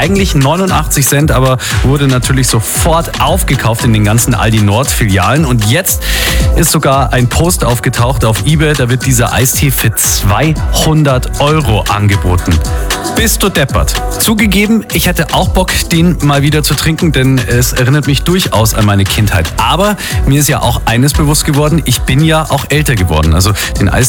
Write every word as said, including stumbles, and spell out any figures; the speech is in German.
eigentlich neunundachtzig Cent, aber wurde natürlich sofort aufgekauft in den ganzen Aldi Nord Filialen. Und jetzt ist sogar ein Post aufgetaucht auf eBay, da wird dieser Eistee für zweihundert Euro angeboten. Bist du deppert? Zugegeben, ich hätte auch Bock, den mal wieder zu trinken, denn es erinnert mich durchaus an meine Kindheit. Aber mir ist ja auch eines bewusst geworden, ich bin ja auch älter geworden. Also den Eistee